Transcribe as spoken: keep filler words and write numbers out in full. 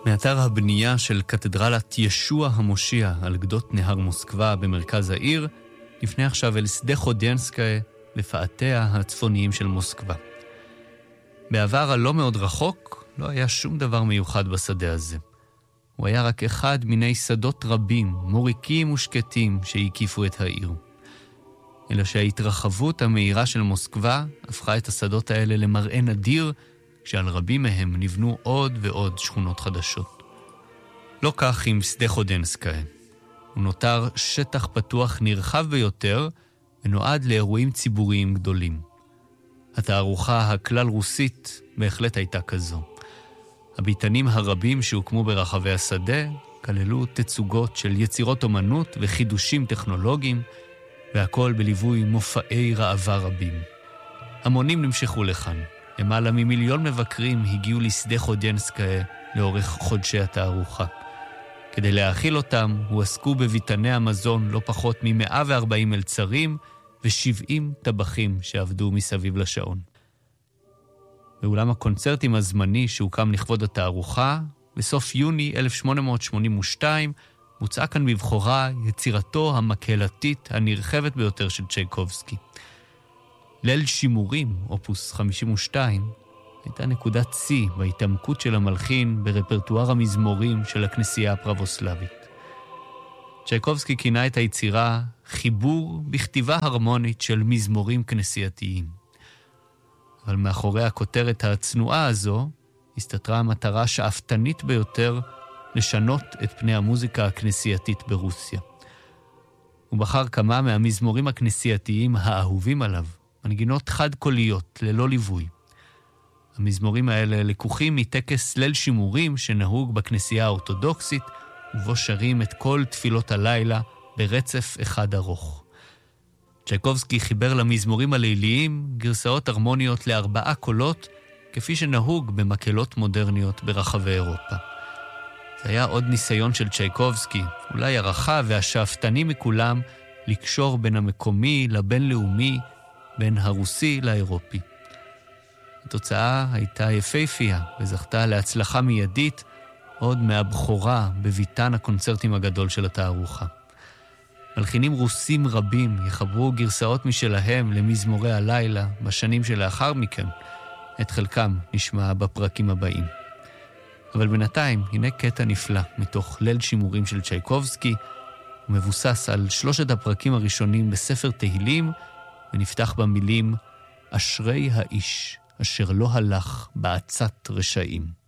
מאתר הבנייה של קתדרלת ישוע המושיע על גדות נהר מוסקבה במרכז העיר, נפנה עכשיו אל שדה חודיינסקיה לפאתיה הצפוניים של מוסקבה. בעבר הלא מאוד רחוק לא היה שום דבר מיוחד בשדה הזה. הוא היה רק אחד מיני שדות רבים, מוריקים ושקטים שהקיפו את העיר. אלא שההתרחבות המהירה של מוסקבה הפכה את השדות האלה למראה נדיר, כשעל רבים מהם נבנו עוד ועוד שכונות חדשות. לא כך עם שדה חודיינסקיה. הוא נותר שטח פתוח נרחב ביותר, ונועד לאירועים ציבוריים גדולים. התערוכה הכלל רוסית בהחלט הייתה כזו. הביתנים הרבים שהוקמו ברחבי השדה כללו תצוגות של יצירות אומנות וחידושים טכנולוגיים, והכל בליווי מופעי ראווה רבים. המונים נמשכו לכאן. למעלה ממיליון מבקרים הגיעו לשדה חודיינסקיה לאורך חודשי התערוכה. כדי להאכיל אותם, הועסקו בביתני המזון לא פחות מ-מאה וארבעים מלצרים ו-שבעים טבחים שעבדו מסביב לשעון. באולם הקונצרטים הזמני שהוקם לכבוד התערוכה, בסוף יוני אלף שמונה מאות שמונים ושתיים, מוצאה כאן בבחורה יצירתו המקהלתית הנרחבת ביותר של צ'ייקובסקי. ליל שימורים, אופוס חמישים ושתיים, הייתה נקודת שיא בהתעמקות של המלחין ברפרטואר המזמורים של הכנסייה הפרבוסלבית. צ'ייקובסקי כינה את היצירה חיבור בכתיבה הרמונית של מזמורים כנסייתיים. אבל מאחורי הכותרת הצנועה הזו הסתתרה המטרה שאפתנית ביותר לשנות את פני המוזיקה הכנסייתית ברוסיה. הוא בחר כמה מהמזמורים הכנסייתיים האהובים עליו, מנגינות חד קוליות ללא ליווי. המזמורים האלה לקוחים מטקס ליל שימורים שנהוג בכנסייה האורתודוקסית, ובו שרים את כל תפילות הלילה ברצף אחד ארוך. צ'ייקובסקי חיבר למזמורים הליליים גרסאות הרמוניות לארבעה קולות, כפי שנהוג במקהלות מודרניות ברחבי אירופה. זה היה עוד ניסיון של צ'ייקובסקי, אולי הרחב והשאפתני מכולם, לקשור בין המקומי לבינלאומי, בין הרוסי לאירופי. התוצאה הייתה יפהפייה וזכתה להצלחה מיידית, עוד מהבכורה בביתן הקונצרטים הגדול של התערוכה. מלחינים רוסים רבים יחברו גרסאות משלהם למזמורי הלילה בשנים שלאחר מכן. את חלקם נשמע בפרקים הבאים. אבל בינתיים, הנה קטע נפלא מתוך ליל שימורים של צ'ייקובסקי, הוא מבוסס על שלושת הפרקים הראשונים בספר תהילים, ונפתח במילים אשרי האיש אשר לא הלך בעצת רשעים.